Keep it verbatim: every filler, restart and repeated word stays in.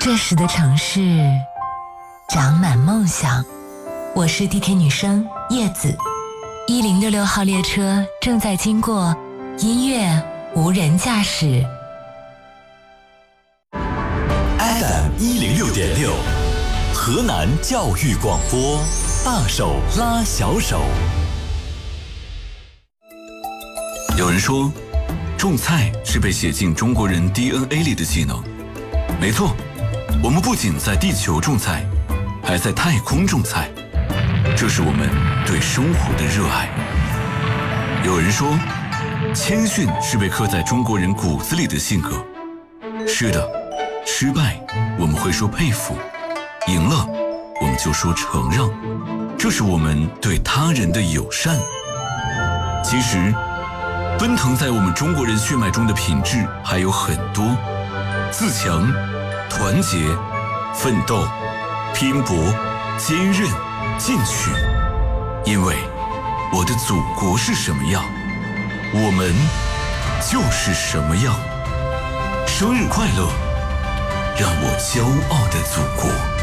这时的城市长满梦想。我是地铁女生叶子，一零六六号列车正在经过，音乐无人驾驶。 F M 一零六点六，河南教育广播，大手拉小手。有人说，种菜是被写进中国人 D N A 里的技能。没错，我们不仅在地球种菜，还在太空种菜，这是我们对生活的热爱。有人说，谦逊是被刻在中国人骨子里的性格。是的，失败我们会说佩服，赢了我们就说承让，这是我们对他人的友善。其实奔腾在我们中国人血脉中的品质还有很多：自强、团结、奋斗、拼搏、坚韧、进取。因为我的祖国是什么样，我们就是什么样。生日快乐，让我骄傲的祖国。